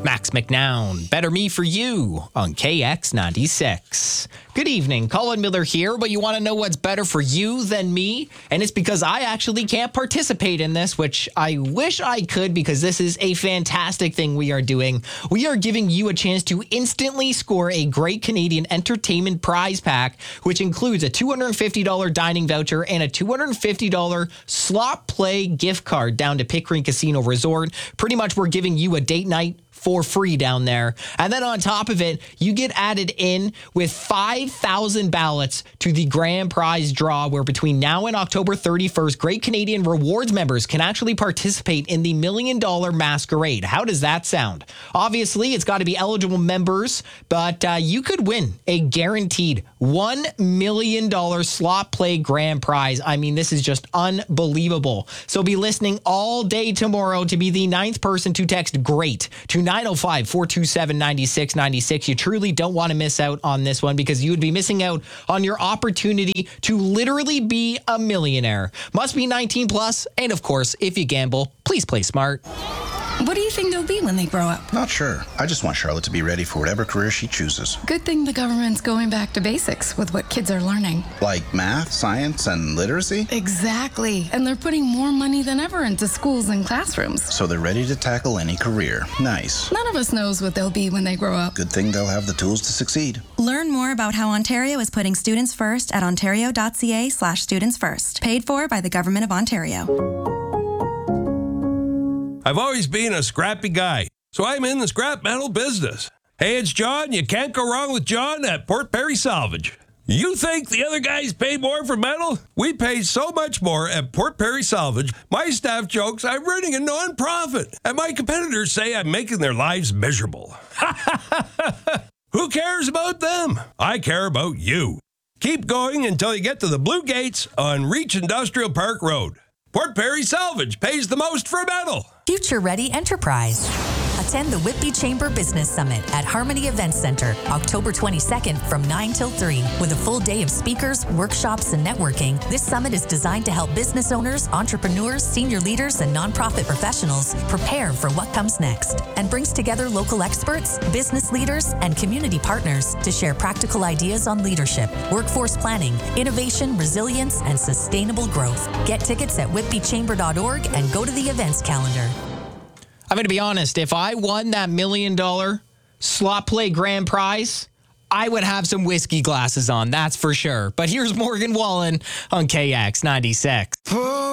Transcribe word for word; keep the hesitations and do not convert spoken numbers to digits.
Max McNown, Better Me For You on K X ninety-six. Good evening, Colin Miller here, but you want to know what's better for you than me? And it's because I actually can't participate in this, which I wish I could, because this is a fantastic thing we are doing. We are giving you a chance to instantly score a Great Canadian Entertainment prize pack, which includes a two hundred fifty dollars dining voucher and a two hundred fifty dollars slot play gift card down to Pickering Casino Resort. Pretty much we're giving you a date night for free down there. And then on top of it, you get added in with five thousand ballots to the grand prize draw, where between now and October thirty-first, Great Canadian Rewards members can actually participate in the Million Dollar Masquerade. How does that sound? Obviously, it's got to be eligible members, but uh, you could win a guaranteed one million dollars slot play grand prize. I mean, this is just unbelievable. So be listening all day tomorrow to be the ninth person to text GREAT to nine oh five, four two seven, nine six nine six. You truly don't want to miss out on this one, because you would be missing out on your opportunity to literally be a millionaire. Must be nineteen plus, and of course, if you gamble, please play smart. What do you think they'll be when they grow up? Not sure. I just want Charlotte to be ready for whatever career she chooses. Good thing the government's going back to basics with what kids are learning. Like math, science, and literacy? Exactly. And they're putting more money than ever into schools and classrooms. So they're ready to tackle any career. Nice. None of us knows what they'll be when they grow up. Good thing they'll have the tools to succeed. Learn more about how Ontario is putting students first at ontario.ca slash students first. Paid for by the Government of Ontario. I've always been a scrappy guy, so I'm in the scrap metal business. Hey, it's John. You can't go wrong with John at Port Perry Salvage. You think the other guys pay more for metal? We pay so much more at Port Perry Salvage. My staff jokes I'm running a non-profit, and my competitors say I'm making their lives miserable. Who cares about them? I care about you. Keep going until you get to the Blue Gates on Reach Industrial Park Road. Port Perry Salvage pays the most for metal. Future Ready Enterprise. Attend the Whitby Chamber Business Summit at Harmony Events Center, October twenty-second from nine till three. With a full day of speakers, workshops, and networking, this summit is designed to help business owners, entrepreneurs, senior leaders, and nonprofit professionals prepare for what comes next, and brings together local experts, business leaders, and community partners to share practical ideas on leadership, workforce planning, innovation, resilience, and sustainable growth. Get tickets at whitby chamber dot org and go to the events calendar. I'm going to be honest, if I won that million dollar slot play grand prize, I would have some whiskey glasses on, that's for sure. But here's Morgan Wallen on K X ninety-six.